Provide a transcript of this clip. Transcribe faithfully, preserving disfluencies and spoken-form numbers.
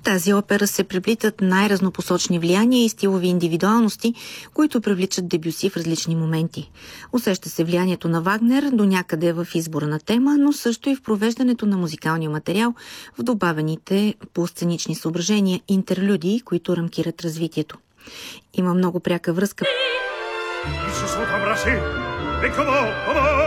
тази опера се преплитат най-разнопосочни влияния и стилови индивидуалности, които привличат Дебюси в различни моменти. Усеща се влиянието на Вагнер до някъде в избора на тема, но също и в провеждането на музикалния материал, в добавените по сценични съображения интерлюдии, които рамкират развитието. Има много пряка връзка